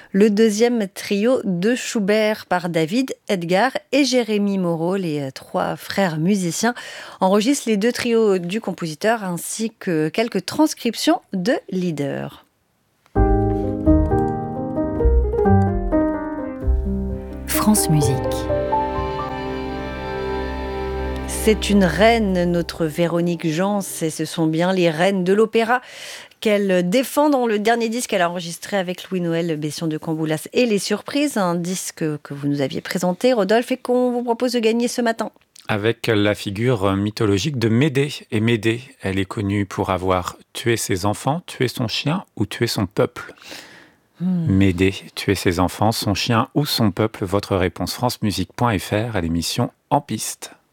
Le deuxième trio de Schubert par David, Edgar et Jérémy Moreau, les trois frères musiciens, enregistrent les deux trios du compositeur ainsi que quelques transcriptions de leaders. France Musique. C'est une reine, notre Véronique Jans, et ce sont bien les reines de l'opéra qu'elle défend dans le dernier disque qu'elle a enregistré avec Louis-Noël Bession de Camboulas et Les Surprises, un disque que vous nous aviez présenté, Rodolphe, et qu'on vous propose de gagner ce matin. Avec la figure mythologique de Médée. Et Médée, elle est connue pour avoir tué ses enfants, tué son chien ou tué son peuple. Médée, tuer ses enfants, son chien ou son peuple. Votre réponse francemusique.fr à l'émission En Piste.